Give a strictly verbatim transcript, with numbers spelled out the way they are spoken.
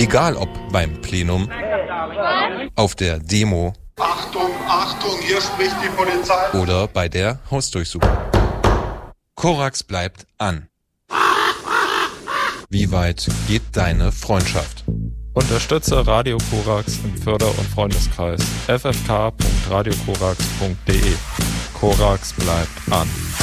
Egal ob beim Plenum, auf der Demo, Achtung, Achtung, hier spricht die Polizei, oder bei der Hausdurchsuchung. Korax bleibt an. Wie weit geht deine Freundschaft? Unterstütze Radio Korax im Förder- und Freundeskreis. f f k punkt radio korax punkt d e. Korax bleibt an.